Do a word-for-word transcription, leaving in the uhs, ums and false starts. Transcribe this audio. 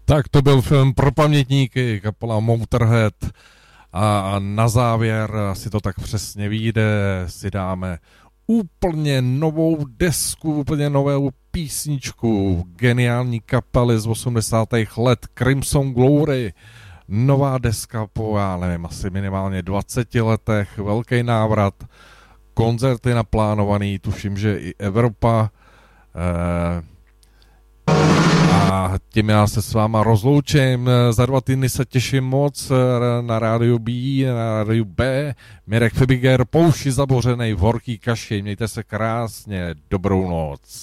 Tak to byl film pro pamětníky, kapela Motorhead. A na závěr, asi to tak přesně vyjde, si dáme úplně novou desku, úplně novou písničku geniální kapely z osmdesátých let Crimson Glory. Nová deska po, já nevím, asi minimálně dvaceti letech, velký návrat, koncerty naplánovaný, tuším, že i Evropa. Eh, A tím já se s váma rozloučím. Za dva týdny se těším moc na rádiu B, na rádiu B. Mirek Fibiger, pouši zabořenej v horký kaši. Mějte se krásně, dobrou noc.